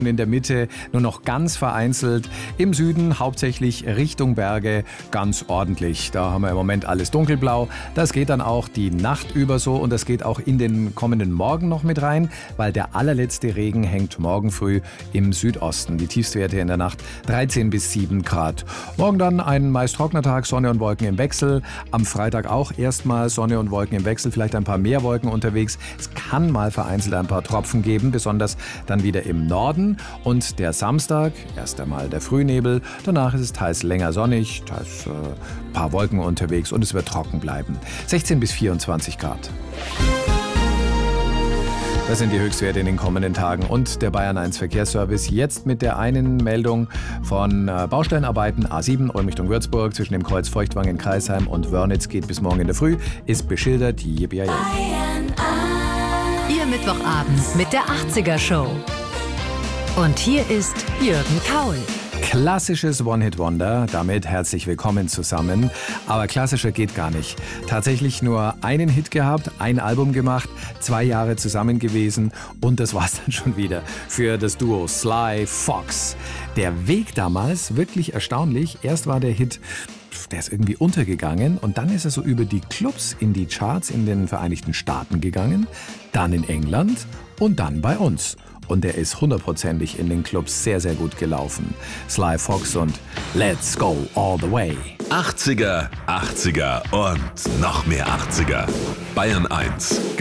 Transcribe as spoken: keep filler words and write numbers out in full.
In der Mitte nur noch ganz vereinzelt, im Süden hauptsächlich Richtung Berge ganz ordentlich. Da haben wir im Moment alles dunkelblau. Das geht dann auch die Nacht über so und das geht auch in den kommenden Morgen noch mit rein, weil der allerletzte Regen hängt morgen früh im Südosten. Die Tiefstwerte in der Nacht dreizehn bis sieben Grad. Morgen dann ein meist trockener Tag, Sonne und Wolken im Wechsel. Am Freitag auch erstmal Sonne und Wolken im Wechsel, vielleicht ein paar mehr Wolken unterwegs. Es kann mal vereinzelt ein paar Tropfen geben, besonders dann wieder im Norden. Und der Samstag, erst einmal der Frühnebel, danach ist es teils länger sonnig, teils ein äh, paar Wolken unterwegs und es wird trocken bleiben. sechzehn bis vierundzwanzig Grad. Das sind die Höchstwerte in den kommenden Tagen und der Bayern eins Verkehrsservice jetzt mit der einen Meldung von äh, Baustellenarbeiten A sieben Ulm Richtung Würzburg zwischen dem Kreuz Feuchtwangen in Kreisheim und Wörnitz geht bis morgen in der Früh, ist beschildert. Yippie. Ihr Mittwochabend mit der achtziger Show. Und hier ist Jürgen Kaul. Klassisches One-Hit-Wonder, damit herzlich willkommen zusammen. Aber klassischer geht gar nicht. Tatsächlich nur einen Hit gehabt, ein Album gemacht, zwei Jahre zusammen gewesen und das war's dann schon wieder für das Duo Sly Fox. Der Weg damals, wirklich erstaunlich. Erst war der Hit, der ist irgendwie untergegangen und dann ist er so über die Clubs in die Charts in den Vereinigten Staaten gegangen, dann in England und dann bei uns. Und er ist hundertprozentig in den Clubs sehr, sehr gut gelaufen. Sly Fox und Let's Go All the Way. achtziger, achtziger und noch mehr achtziger. Bayern eins.